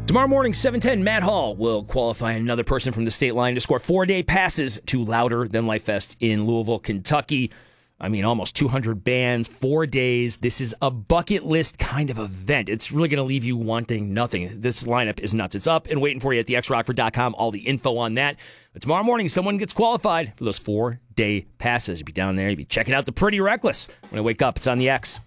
Tomorrow morning, 7:10, Matt Hall will qualify another person from the state line to score 4-day passes to Louder Than Life Fest in Louisville, Kentucky. I mean, almost 200 bands, 4 days. This is a bucket list kind of event. It's really going to leave you wanting nothing. This lineup is nuts. It's up and waiting for you at thexrockford.com. All the info on that. But tomorrow morning, someone gets qualified for those 4-day passes. You'll be down there. You'll be checking out the Pretty Reckless. When I wake up, it's on the X.